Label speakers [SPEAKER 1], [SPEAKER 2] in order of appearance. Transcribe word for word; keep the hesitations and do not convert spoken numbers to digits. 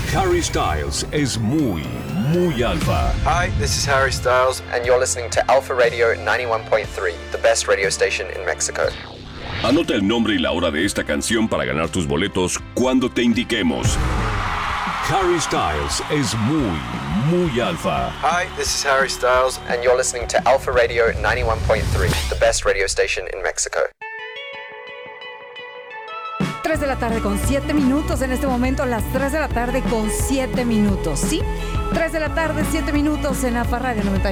[SPEAKER 1] Harry Styles es muy, muy alfa.
[SPEAKER 2] Hi, this is Harry Styles,
[SPEAKER 3] and you're listening to Alpha Radio ninety-one point three, the best radio station in Mexico.
[SPEAKER 1] Anota el nombre y la hora de esta canción para ganar tus boletos cuando te indiquemos. Harry Styles es muy, muy alfa.
[SPEAKER 2] Hi, this is Harry Styles,
[SPEAKER 3] and you're listening to Alpha Radio ninety-one point three, the best radio station in Mexico.
[SPEAKER 4] tres de la tarde con siete minutos. En este momento, las tres de la tarde con siete minutos. ¿Sí? tres de la tarde, siete minutos en Alpha Radio noventa.